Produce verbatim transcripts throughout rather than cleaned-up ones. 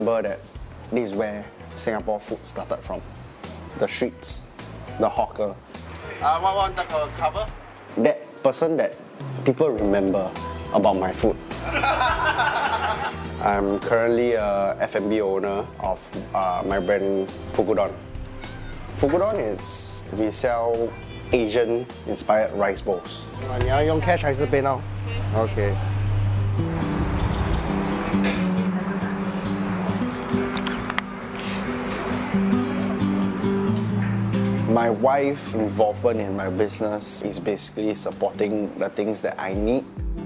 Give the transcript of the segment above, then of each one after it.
Remember that this is where Singapore food started from. The streets, the hawker. Uh, what want the cover? That person that people remember about my food. I'm currently a F and B owner of uh, my brand Fukudon. Fukudon is we sell Asian-inspired rice bowls. 你要用 cash 还是 PayNow? Okay. My wife's involvement in my business is basically supporting the things that I need.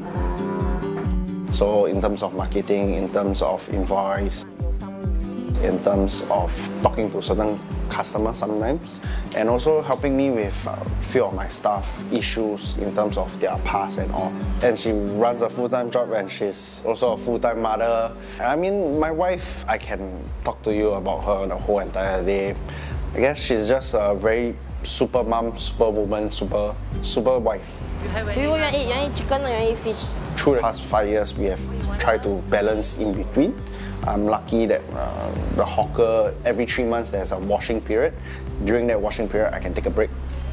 So in terms of marketing, in terms of invoice, in terms of talking to certain customers sometimes, and also helping me with a few of my staff issues in terms of their past and all. And she runs a full-time job and she's also a full-time mother. I mean, my wife, I can talk to you about her the whole entire day. I guess she's just a very super mom, super woman, super, super wife. Do you want to eat? You want to eat chicken or you want to eat fish? Through the past five years, we have tried to balance in between. I'm lucky that uh, the hawker, every three months there's a washing period. During that washing period, I can take a break.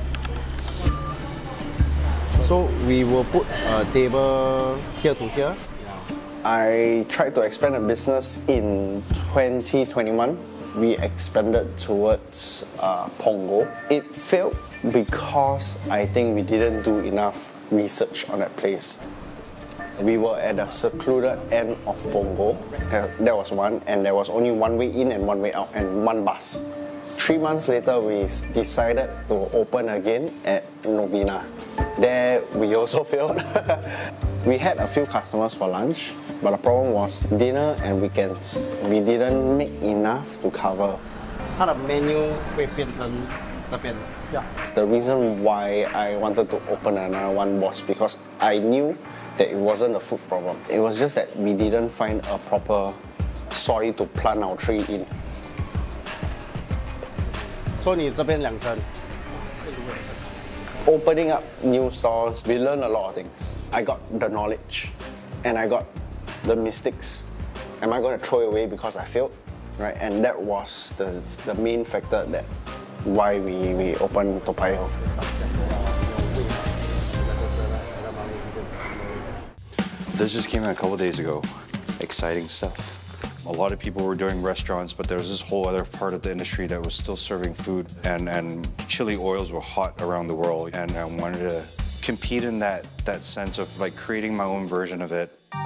So we will put a table here to here. I tried to expand the business in twenty twenty-one. We expanded towards uh, Punggol. It failed because I think we didn't do enough research on that place. We were at a secluded end of Punggol. That was one, and there was only one way in and one way out, and one bus. Three months later, we decided to open again at Novena. There, we also failed. We had a few customers for lunch, but the problem was dinner and weekends. We didn't make enough to cover. 它的 menu 会变成这边。Yeah. The reason why I wanted to open another one was because I knew that it wasn't a food problem. It was just that we didn't find a proper soil to plant our tree in. 所以你这边两层。 Opening up new stores, we learned a lot of things. I got the knowledge and I got the mistakes. Am I going to throw it away because I failed? Right? And that was the, the main factor that why we, we opened Toa Payoh. This just came in a couple days ago. Exciting stuff. A lot of people were doing restaurants, but there was this whole other part of the industry that was still serving food, and, and chili oils were hot around the world, and I wanted to compete in that, that sense of like creating my own version of it.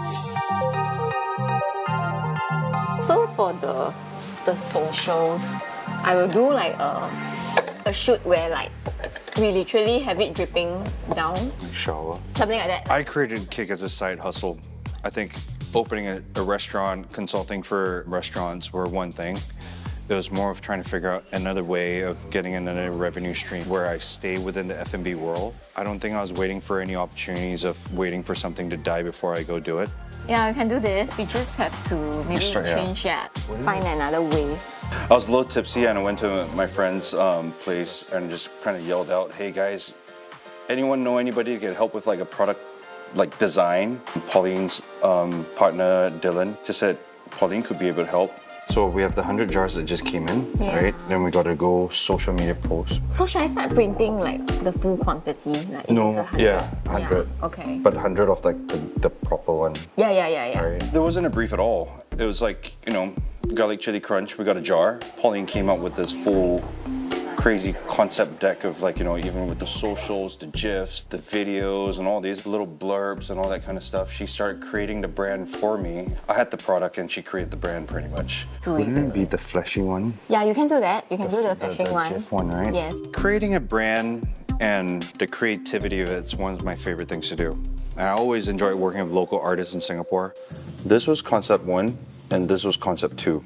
So for the, the socials, I will do like a, a shoot where like we literally have it dripping down. Shower. Something like that. I created Kick as a side hustle. I think opening a, a restaurant, consulting for restaurants were one thing. It was more of trying to figure out another way of getting another revenue stream where I stay within the F and B world. I don't think I was waiting for any opportunities of waiting for something to die before I go do it. Yeah, we can do this. We just have to maybe Start, change, yeah. yeah, find another way. I was a little tipsy and I went to my friend's um, place and just kind of yelled out, hey guys, anyone know anybody who can help with like a product like design? Pauline's um, partner, Dylan, just said Pauline could be able to help. So we have the one hundred jars that just came in, yeah. right? Then we got to go social media posts. So should I start printing like the full quantity? Like No, one hundred? yeah, one hundred. Yeah, okay. But one hundred of like the, the proper one. Yeah, yeah, yeah, yeah. Right? There wasn't a brief at all. It was like, you know, garlic chili crunch, we got a jar. Pauline came up with this full crazy concept deck of like, you know, even with the socials, the GIFs, the videos, and all these little blurbs and all that kind of stuff. She started creating the brand for me. I had the product and she created the brand pretty much. Wouldn't it be the fleshy one? Yeah, you can do that. You can the, do the, the flashing the one. GIF one, right? Yes. Creating a brand and the creativity of it's one of my favorite things to do. I always enjoy working with local artists in Singapore. This was concept one and this was concept two.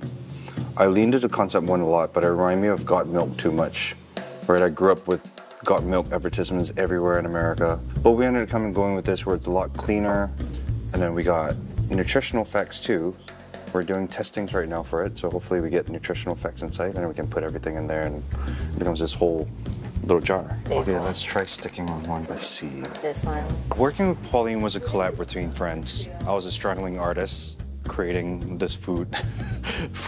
I leaned into concept one a lot, but it reminded me of Got Milk too much. Right, I grew up with Got Milk advertisements everywhere in America. But we ended up coming going with this where it's a lot cleaner. And then we got nutritional facts too. We're doing testings right now for it, so hopefully we get nutritional facts inside and then we can put everything in there and it becomes this whole little jar. Okay, let's try sticking on one. Let's see. This one. Working with Pauline was a collab between friends. I was a struggling artist creating this food